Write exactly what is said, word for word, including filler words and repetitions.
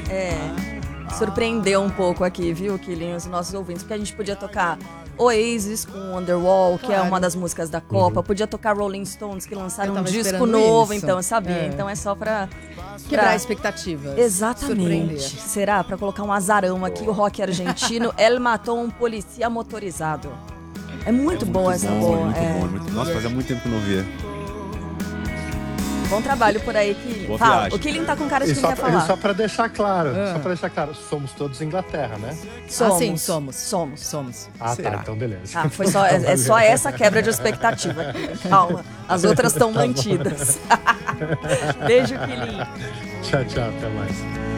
É, surpreendeu um pouco aqui, viu, Killing, os nossos ouvintes, porque a gente podia tocar Oasis com Wonderwall, que Claro. é uma das músicas da Copa, Uhum. podia tocar Rolling Stones, que lançaram Eu um tava disco esperando novo, isso. então eu sabia, É. então é só pra... Quebrar pra- expectativas. Exatamente. Surpreender. Será? Pra colocar um azarão aqui, o rock argentino, El matou um polícia motorizado. É muito boa essa bom, boa. muito é. bom, muito... Nossa, fazia muito tempo que eu não via. Bom trabalho por aí, Killing. Boa Fala, viagem. o Killing tá com cara de E quem só, quer pra- falar. e só pra deixar claro, Ah. só pra deixar claro, somos todos Inglaterra, né? Somos. Ah, sim, somos. Somos. Somos. Ah, Será? tá, então beleza. Ah, foi só, é, é só essa quebra de expectativa. Calma, as outras estão mantidas. Beijo, Killing. Tchau, tchau, até mais.